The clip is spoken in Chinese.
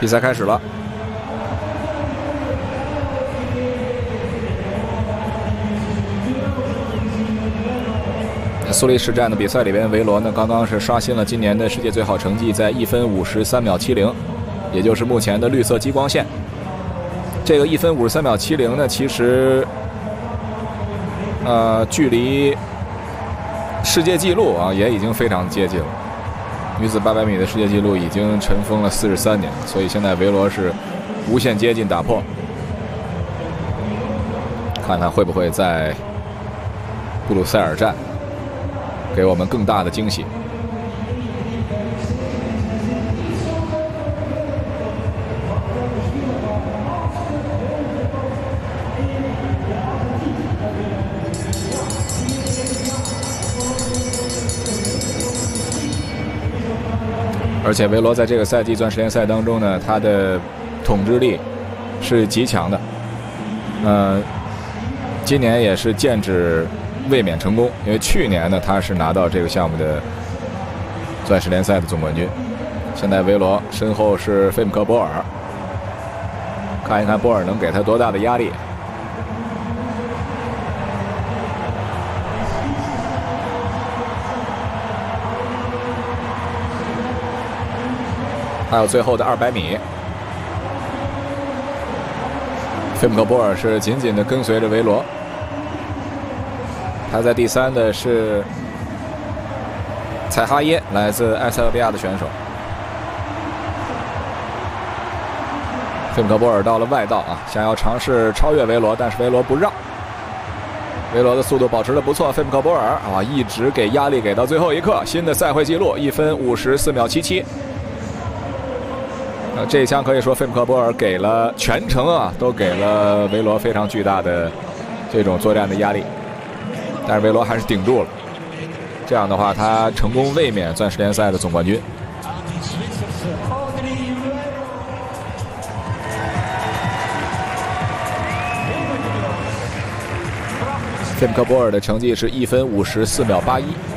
比赛开始了。苏黎世站的比赛里边，维罗呢刚刚是刷新了今年的世界最好成绩，在1分53秒70，也就是目前的绿色激光线。这个1分53秒70呢，其实距离世界纪录啊也已经非常接近了。女子800米的世界纪录已经尘封了43年，所以现在维罗是无限接近打破。看他会不会在布鲁塞尔站给我们更大的惊喜。而且维罗在这个赛季钻石联赛当中呢，他的统治力是极强的。今年也是剑指卫冕成功，因为去年呢他是拿到这个项目的钻石联赛的总冠军。现在维罗身后是费姆克波尔，看一看波尔能给他多大的压力。还有最后的200米，费姆克波尔是紧紧地跟随着维罗。排在第3的是采哈耶，来自埃塞俄比亚的选手。费姆克波尔到了外道啊，想要尝试超越维罗，但是维罗不让。维罗的速度保持得不错，费姆克波尔啊一直给压力给到最后一刻，新的赛会纪录1分54秒77。这一枪可以说费姆克波尔给了全程啊，都给了维罗非常巨大的这种作战的压力，但是维罗还是顶住了。这样的话，他成功卫冕钻石联赛的总冠军。费姆克波尔的成绩是1分54秒81。